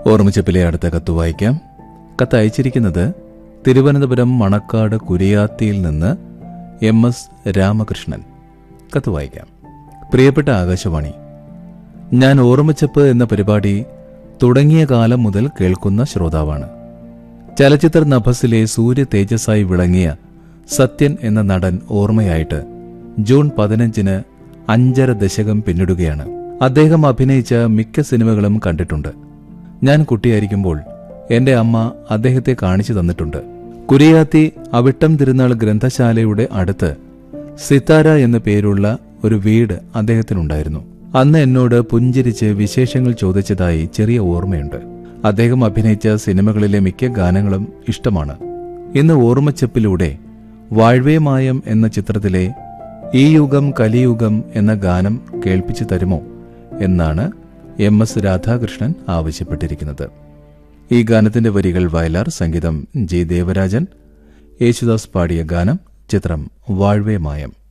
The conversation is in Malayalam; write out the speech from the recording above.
ഓർമ്മച്ചപ്പിലെ അടുത്ത കത്ത് വായിക്കാം. കത്ത് അയച്ചിരിക്കുന്നത് തിരുവനന്തപുരം മണക്കാട് കുരിയാത്തിയിൽ നിന്ന് MS രാമകൃഷ്ണൻ. കത്ത് വായിക്കാം. പ്രിയപ്പെട്ട ആകാശവാണി, ഞാൻ ഓർമ്മച്ചപ്പ് എന്ന പരിപാടി തുടങ്ങിയ കാലം മുതൽ കേൾക്കുന്ന ശ്രോതാവാണ്. ചലച്ചിത്ര നഭസിലെ സൂര്യ തേജസ്സായി വിളങ്ങിയ സത്യൻ എന്ന നടൻ ഓർമ്മയായിട്ട് ജൂൺ 15-ന് 5.5 ദശകം പിന്നിടുകയാണ്. അദ്ദേഹം അഭിനയിച്ച മിക്ക സിനിമകളും കണ്ടിട്ടുണ്ട്. ഞാൻ കുട്ടിയായിരിക്കുമ്പോൾ എന്റെ അമ്മ അദ്ദേഹത്തെ കാണിച്ചു തന്നിട്ടുണ്ട്. കുരിയാത്തി അവിട്ടം തിരുനാൾ ഗ്രന്ഥശാലയുടെ അടുത്ത് സിത്താര എന്ന പേരുള്ള ഒരു വീട് അദ്ദേഹത്തിനുണ്ടായിരുന്നു. അന്ന് എന്നോട് പുഞ്ചിരിച്ച് വിശേഷങ്ങൾ ചോദിച്ചതായി ചെറിയ ഓർമ്മയുണ്ട്. അദ്ദേഹം അഭിനയിച്ച സിനിമകളിലെ മിക്ക ഗാനങ്ങളും ഇഷ്ടമാണ്. ഇന്ന് ഓർമ്മച്ചപ്പിലൂടെ വാഴ്വേ മായം എന്ന ചിത്രത്തിലെ ഈ യുഗം കലിയുഗം എന്ന ഗാനം കേൾപ്പിച്ചു തരുമോ എന്നാണ് MS രാധാകൃഷ്ണൻ ആവശ്യപ്പെട്ടിരിക്കുന്നത്. ഈ ഗാനത്തിന്റെ വരികൾ വയലാർ, സംഗീതം G ദേവരാജൻ, യേശുദാസ് പാടിയ ഗാനം, ചിത്രം വാഴ്വേ മായം.